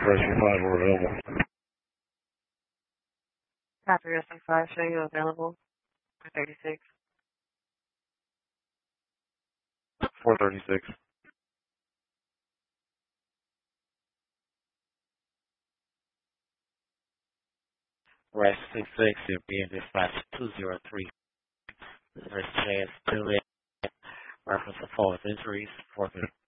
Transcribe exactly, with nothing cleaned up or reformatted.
Rescue five were available. Copy, Rescue five, show you available for thirty-six. four thirty-six. Rescue six six, you're being dispatched two zero three. There's a chance to live. Reference to false injuries, four